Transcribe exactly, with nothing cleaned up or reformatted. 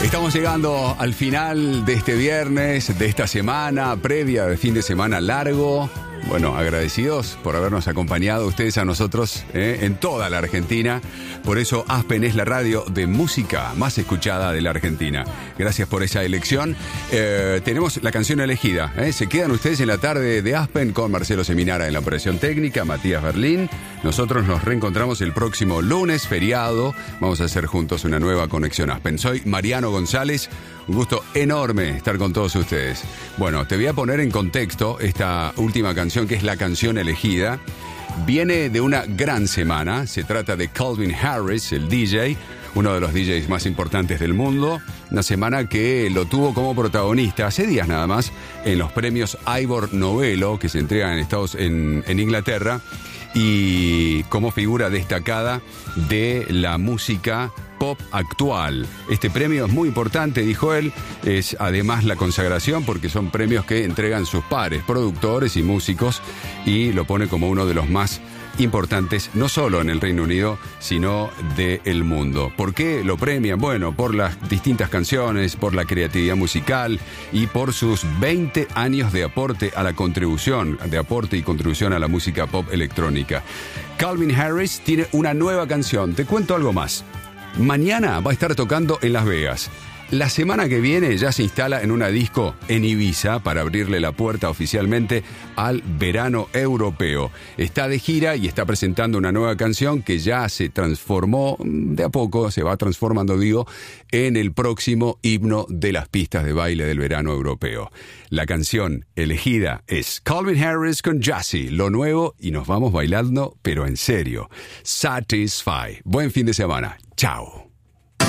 Estamos llegando al final de este viernes, de esta semana, previa de fin de semana largo. Bueno, agradecidos por habernos acompañado ustedes a nosotros eh, en toda la Argentina. Por eso Aspen es la radio de música más escuchada de la Argentina. Gracias por esa elección. Eh, tenemos la canción elegida. Eh. Se quedan ustedes en la tarde de Aspen con Marcelo Seminara en la operación técnica, Matías Berlín. Nosotros nos reencontramos el próximo lunes, feriado. Vamos a hacer juntos una nueva conexión Aspen. Soy Mariano González. Un gusto enorme estar con todos ustedes. Bueno, te voy a poner en contexto esta última canción, que es la canción elegida. Viene de una gran semana. Se trata de Calvin Harris, el D J, uno de los D Js más importantes del mundo. Una semana que lo tuvo como protagonista hace días nada más en los premios Ivor Novello, que se entregan en Estados en, en Inglaterra, y como figura destacada de la música pop actual. Este premio es muy importante, dijo él, es además la consagración porque son premios que entregan sus pares, productores y músicos, y lo pone como uno de los más importantes, no solo en el Reino Unido, sino del mundo. ¿Por qué lo premian? Bueno, por las distintas canciones, por la creatividad musical y por sus veinte años de aporte a la contribución, de aporte y contribución a la música pop electrónica. Calvin Harris tiene una nueva canción. Te cuento algo más. Mañana va a estar tocando en Las Vegas. La semana que viene ya se instala en una disco en Ibiza para abrirle la puerta oficialmente al verano europeo. Está de gira y está presentando una nueva canción que ya se transformó, de a poco se va transformando, digo, en el próximo himno de las pistas de baile del verano europeo. La canción elegida es Calvin Harris con Jazzy, lo nuevo, y nos vamos bailando, pero en serio. Satisfy. Buen fin de semana. Chao.